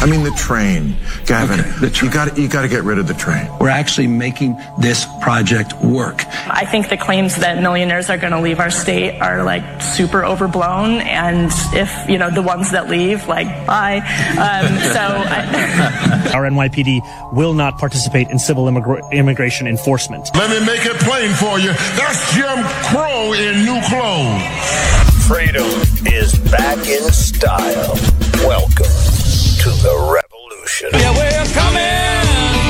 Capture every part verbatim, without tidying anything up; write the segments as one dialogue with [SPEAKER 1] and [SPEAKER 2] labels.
[SPEAKER 1] I mean, the train, Gavin.
[SPEAKER 2] Okay, the train.
[SPEAKER 1] You got you got to get rid of the train.
[SPEAKER 2] We're actually making this project work.
[SPEAKER 3] I think the claims that millionaires are going to leave our state are like super overblown, and if you know the ones that leave, like bye. Um, so I-
[SPEAKER 4] our N Y P D will not participate in civil immigra- immigration enforcement.
[SPEAKER 5] Let me make it plain for you. That's Jim Crow in new clothes.
[SPEAKER 6] Freedom is back in style. Welcome to the revolution.
[SPEAKER 7] Yeah, we're coming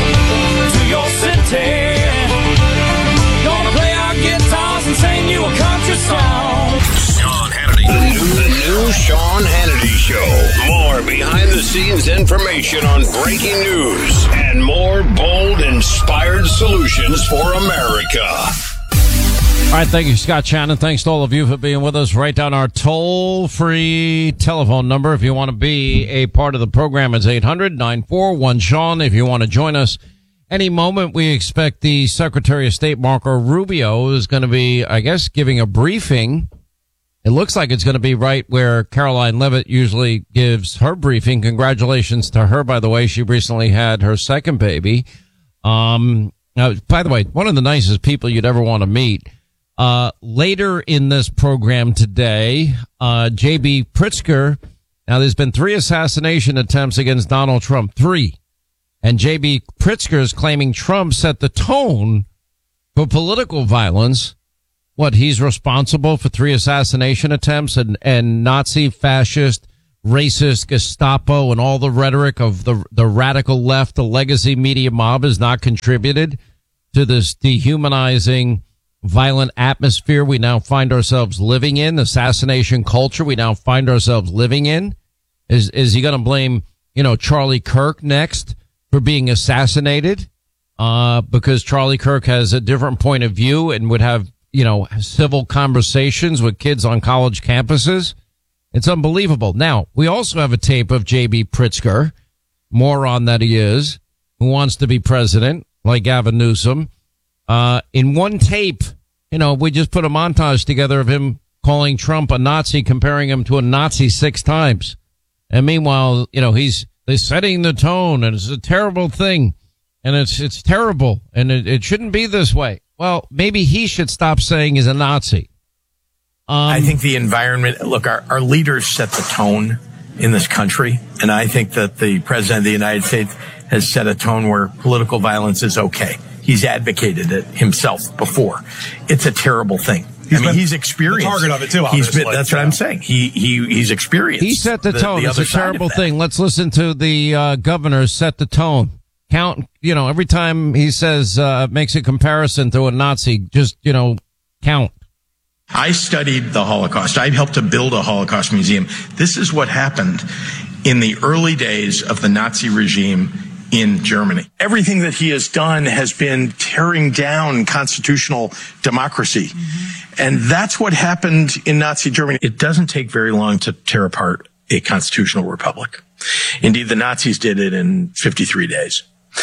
[SPEAKER 7] to your city. Gonna play our guitars and sing you a country song.
[SPEAKER 6] Sean Hannity. The new, the new Sean Hannity Show. More behind-the-scenes information on breaking news and more bold, inspired solutions for America.
[SPEAKER 8] All right, thank you, Scott Shannon. Thanks to all of you for being with us. Write down our toll-free telephone number if you want to be a part of the program. It's eight hundred, nine four one, Sean. If you want to join us any moment, we expect the Secretary of State, Marco Rubio, is going to be, I guess, giving a briefing. It looks like it's going to be right where Caroline Leavitt usually gives her briefing. Congratulations to her, by the way. She recently had her second baby. Um, now, by the way, one of the nicest people you'd ever want to meet. Uh, later in this program today, uh, J B Pritzker. Now, there's been three assassination attempts against Donald Trump, three. And J B Pritzker is claiming Trump set the tone for political violence. What, he's responsible for three assassination attempts and, and Nazi, fascist, racist, Gestapo, and all the rhetoric of the, the radical left, the legacy media mob has not contributed to this dehumanizing, violent atmosphere we now find ourselves living in, assassination culture we now find ourselves living in. Is is he going to blame, you know, Charlie Kirk next for being assassinated? Uh, because Charlie Kirk has a different point of view and would have, you know, civil conversations with kids on college campuses. It's unbelievable. Now, we also have a tape of J B Pritzker, moron that he is, who wants to be president, like Gavin Newsom. Uh, in one tape, you know, we just put a montage together of him calling Trump a Nazi, comparing him to a Nazi six times. And meanwhile, you know, he's, they're setting the tone and it's a terrible thing and it's, it's terrible and it, it shouldn't be this way. Well, maybe he should stop saying he's a Nazi. Um,
[SPEAKER 9] I think the environment, look, our, our leaders set the tone in this country. And I think that the president of the United States has set a tone where political violence is okay. He's advocated it himself before. It's a terrible thing. He's I mean, he's experienced.
[SPEAKER 10] The target of it too.
[SPEAKER 9] He's been, that's what I'm saying. He he he's experienced.
[SPEAKER 8] He set the tone.
[SPEAKER 9] The, the
[SPEAKER 8] it's a terrible thing. Let's listen to the uh, governor set the tone. Count. You know, every time he says uh, makes a comparison to a Nazi, just you know, count.
[SPEAKER 11] I studied the Holocaust. I helped to build a Holocaust museum. This is what happened in the early days of the Nazi regime in Germany. Everything that he has done has been tearing down constitutional democracy. Mm-hmm. And that's what happened in Nazi Germany. It doesn't take very long to tear apart a constitutional republic. Indeed, the Nazis did it in fifty-three days.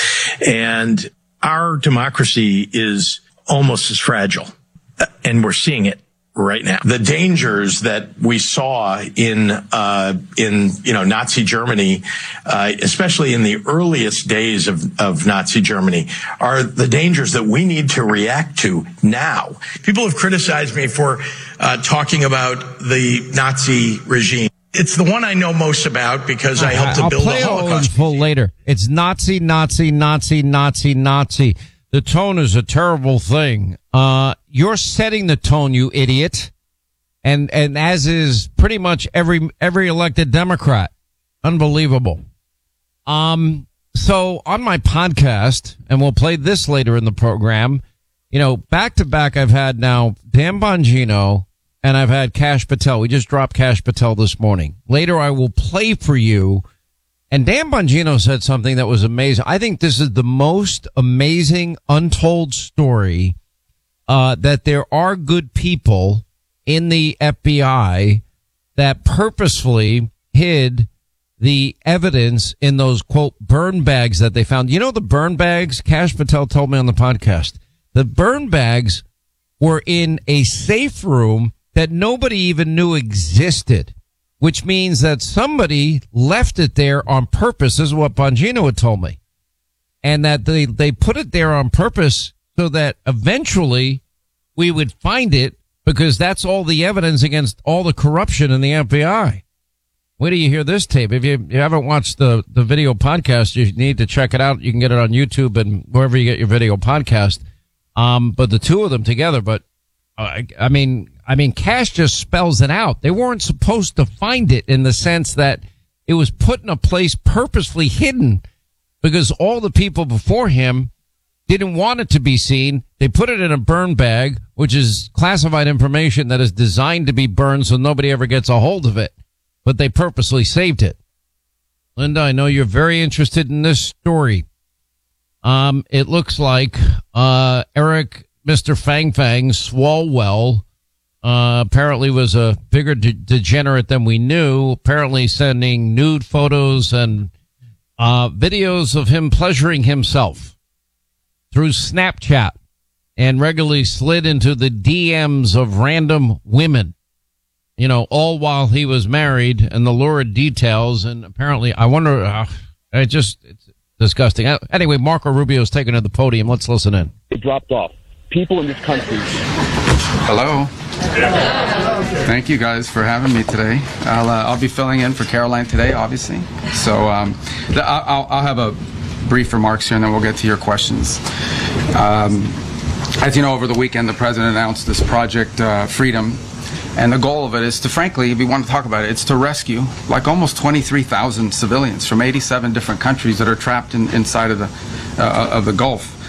[SPEAKER 11] And our democracy is almost as fragile. And we're seeing it right now. The dangers that we saw in, uh, in, you know, Nazi Germany, uh, especially in the earliest days of, of Nazi Germany, are the dangers that we need to react to now. People have criticized me for, uh, talking about the Nazi regime. It's the one I know most about because I helped to
[SPEAKER 8] I'll
[SPEAKER 9] build
[SPEAKER 8] play
[SPEAKER 9] the Holocaust.
[SPEAKER 8] I'll full later. It's Nazi, Nazi, Nazi, Nazi, Nazi. The tone is a terrible thing. Uh, you're setting the tone, you idiot. And, and as is pretty much every, every elected Democrat. Unbelievable. Um, so on my podcast, and we'll play this later in the program, you know, back to back, I've had now Dan Bongino and I've had Kash Patel. We just dropped Kash Patel this morning. Later, I will play for you. And Dan Bongino said something that was amazing. I think this is the most amazing untold story, uh, that there are good people in the F B I that purposefully hid the evidence in those, quote, burn bags that they found. You know, the burn bags, Kash Patel told me on the podcast, the burn bags were in a safe room that nobody even knew existed. which means that somebody left it there on purpose. This is what Bongino had told me. And that they, they put it there on purpose so that eventually we would find it, because that's all the evidence against all the corruption in the F B I. Wait till you hear this tape. If you, you haven't watched the, the video podcast, you need to check it out. You can get it on YouTube and wherever you get your video podcast. Um, but the two of them together, but uh, I, I mean, I mean, Cash just spells it out. They weren't supposed to find it, in the sense that it was put in a place purposely hidden, because all the people before him didn't want it to be seen. They put it in a burn bag, which is classified information that is designed to be burned so nobody ever gets a hold of it. But they purposely saved it. Linda, I know you're very interested in this story. Um, it looks like uh Eric, Mister Fang Fang Swalwell, uh, apparently was a bigger de- degenerate than we knew, apparently sending nude photos and uh videos of him pleasuring himself through Snapchat, and regularly slid into the D Ms of random women. You know, all while he was married, and the lurid details. And apparently, I wonder, uh, it just, it's disgusting. Uh, anyway, Marco Rubio's taken to the podium. Let's listen in.
[SPEAKER 10] It dropped off. People in this country.
[SPEAKER 12] Hello. Thank you guys for having me today. I'll, uh, I'll be filling in for Caroline today, obviously. So um, the, I'll, I'll have a brief remarks here, and then we'll get to your questions. Um, as you know, over the weekend, the president announced this Project uh, Freedom. And the goal of it is to, frankly, if we want to talk about it, it's to rescue like almost twenty-three thousand civilians from eighty-seven different countries that are trapped in, inside of the uh, of the Gulf.